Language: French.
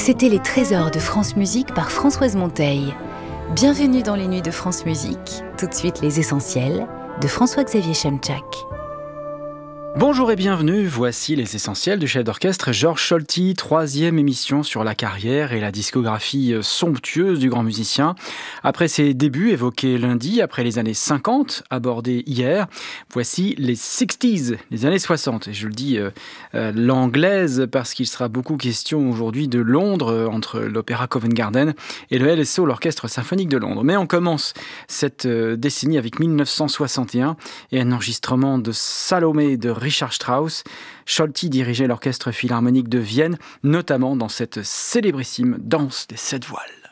C'était les trésors de France Musique par Françoise Monteil. Bienvenue dans les nuits de France Musique. Tout de suite les essentiels de François-Xavier Chemczak. Bonjour et bienvenue, voici les essentiels du chef d'orchestre Georges Solti, 3e émission sur la carrière et la discographie somptueuse du grand musicien. Après ses débuts évoqués lundi, après les années 50 abordés hier, voici les 60s, les années 60. Et je le dis l'anglaise parce qu'il sera beaucoup question aujourd'hui de Londres, entre l'opéra Covent Garden et le LSO, l'Orchestre Symphonique de Londres. Mais on commence cette décennie avec 1961 et un enregistrement de Salomé de Richard Strauss. Solti dirigeait l'Orchestre Philharmonique de Vienne, notamment dans cette célébrissime danse des 7 voiles.